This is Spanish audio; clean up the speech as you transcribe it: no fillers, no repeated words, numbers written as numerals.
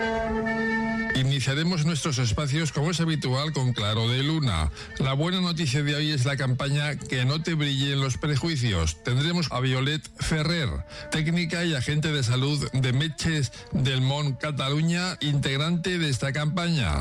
Iniciaremos nuestros espacios como es habitual con Claro de Luna. La buena noticia de hoy es la campaña Que no te brillen los prejuicios. Tendremos a Violet Ferrer, técnica y agente de salud de Metges del Món, Cataluña, integrante de esta campaña.